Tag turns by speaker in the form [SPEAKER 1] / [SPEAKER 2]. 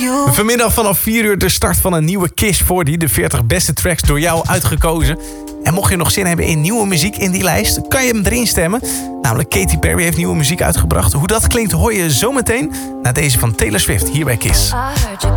[SPEAKER 1] Vanmiddag vanaf 4 uur de start van een nieuwe Kiss 40. De 40 beste tracks door jou uitgekozen. En mocht je nog zin hebben in nieuwe muziek in die lijst, kan je hem erin stemmen. Namelijk Katy Perry heeft nieuwe muziek uitgebracht. Hoe dat klinkt hoor je zometeen na deze van Taylor Swift hier bij Kiss.
[SPEAKER 2] I heard you